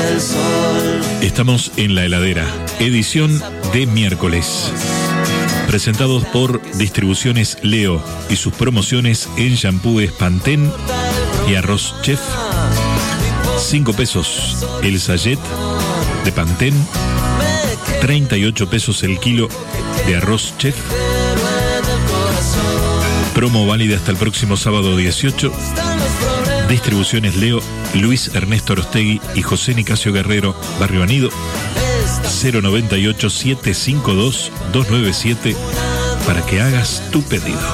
Estamos en La Heladera, edición de miércoles. Presentados por Distribuciones Leo y sus promociones en shampoos Pantene y arroz Chef. 5 pesos el sachet de Pantene, 38 pesos el kilo de arroz Chef. Promo válida hasta el próximo sábado 18. Distribuciones Leo, Luis Ernesto Arostegui y José Nicasio Guerrero, Barrio Anido. 098-752-297 para que hagas tu pedido.